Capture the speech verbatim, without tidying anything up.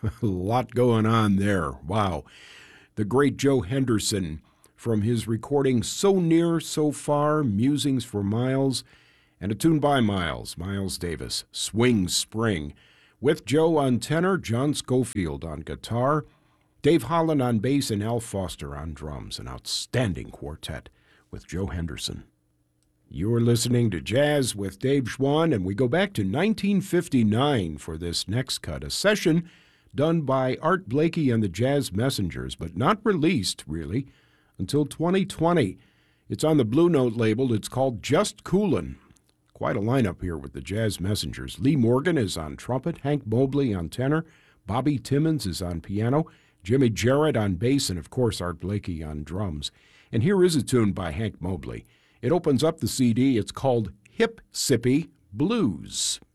A lot going on there. Wow. The great Joe Henderson, from his recording So Near, So Far, Musings for Miles, and a tune by Miles, Miles Davis, Swing Spring, with Joe on tenor, John Schofield on guitar, Dave Holland on bass, and Al Foster on drums. An outstanding quartet with Joe Henderson. You're listening to Jazz with Dave Schwann, and we go back to nineteen fifty-nine for this next cut, a session done by Art Blakey and the Jazz Messengers, but not released, really, until twenty twenty. It's on the Blue Note label. It's called Just Coolin'. Quite a lineup here with the Jazz Messengers. Lee Morgan is on trumpet, Hank Mobley on tenor, Bobby Timmons is on piano, Jimmy Jarrett on bass, and of course Art Blakey on drums. And here is a tune by Hank Mobley. It opens up the C D. It's called Hip Sippy Blues.